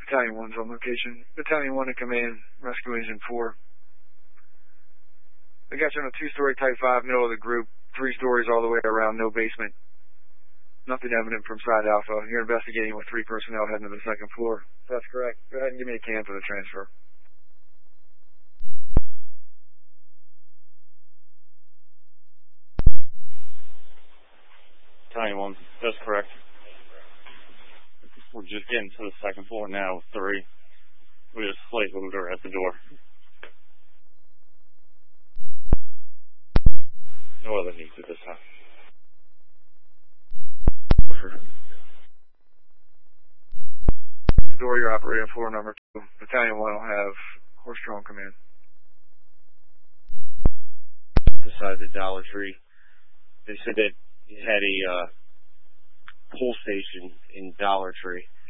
Battalion 1's on location. Battalion 1 in command, rescue engine 4. I got you on a 2-story Type 5, middle of the group, 3 stories all the way around, no basement. Nothing evident from side Alpha. You're investigating with 3 personnel heading to the 2nd floor. That's correct. Go ahead and give me a can for the transfer. Battalion 1, that's correct. We're just getting to the 2nd floor now with 3. We have a slate loader at the door. No other needs at this time. The door you're operating floor number 2. Battalion 1 will have horse-drawn command. Beside the Dollar Tree. They said that it had a pull station in Dollar Tree.